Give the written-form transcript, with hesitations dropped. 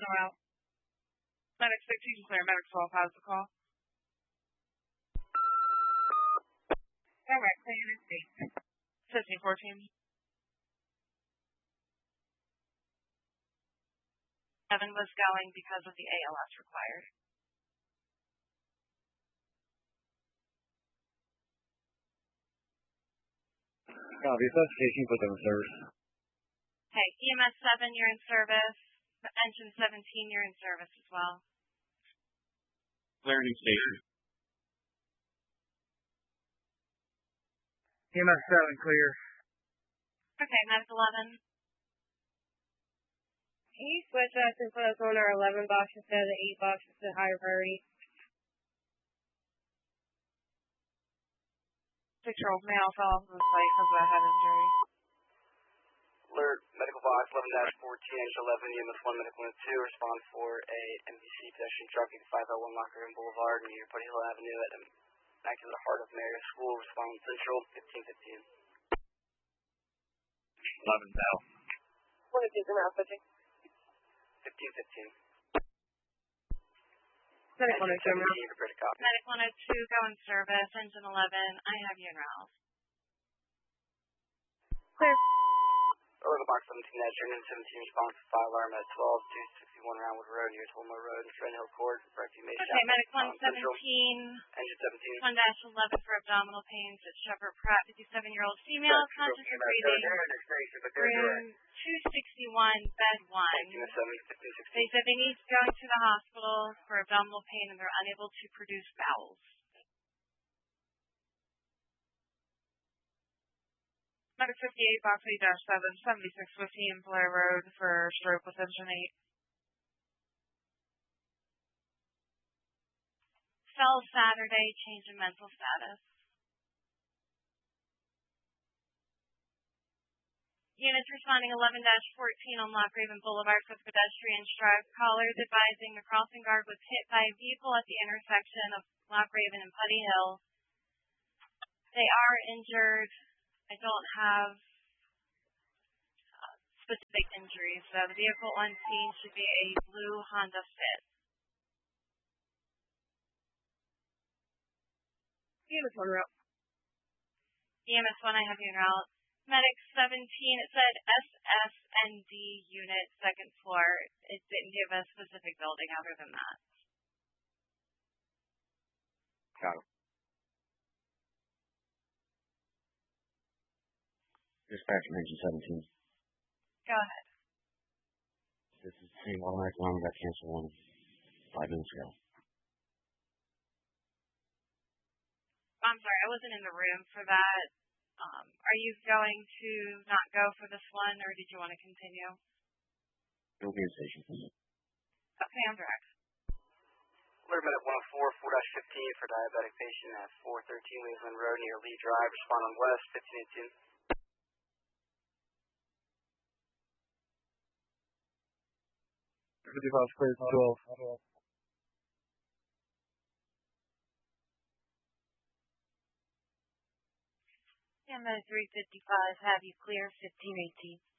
no out. Medic 6, you can clear. Medic 12 has the call. Alright, clear your state. 1514. 7 was going because of the ALS required. Copy. Specification for the reserves. Okay, EMS 7, you're in service. Engine 17, you're in service as well. Clear new station. EMS 7, clear. Okay, Medic 11. Can you switch us and put us on our 11 box instead of the 8 box to higher priority? 6-year-old male fell off the site because of a head injury. Alert, medical box 11-14, engine 11, EMS 1, medical 2, respond for a MVC pedestrian truck at 501 Locker Room Boulevard near Putty Hill Avenue at back to the heart of Marriott School, respond Central, 1515. 11 South. What is it around 15? 1515. Medic 102, prepare to copy. Medic 102, go in service. Engine 11, I have you in route. Clear. Medical box 17, engine 17, response to fire alarm at 12-261 Roundwood Road near Tullamore Road in Friend Hill Court. Okay, Medic 117, engine 17. 1-11 for abdominal pains at Shepherd Pratt, 57-year-old female, conscious of breathing. Room 261, bed 1. They said they need to go to the hospital for abdominal pain and they're unable to produce bowels. Medic 58, box 8-7, 7615 Blair Road for stroke with engine 8. Fell Saturday, change in mental status. Units responding 11-14 on Lock Raven Boulevard with pedestrian strike. Callers advising the crossing guard was hit by a vehicle at the intersection of Lock Raven and Putty Hill. They are injured. I don't have specific injuries. So the vehicle on scene should be a blue Honda Fit. EMS 1 route. EMS 1, I have you en route. Medic 17, it said SSND unit, second floor. It didn't give a specific building other than that. Got it. Dispatch engine 17. Go ahead. This is the same automatic alarm got canceled 5 minutes ago. I'm sorry, I wasn't in the room for that. Are you going to not go for this one, or did you want to continue? It'll be in station. Okay, I'm direct. Alert medic 104, 4-15 for diabetic patient at 413 Leesland Road near Lee Drive. Respond on West, 1518. 55 clear 12. EMS 355, have you clear 1518.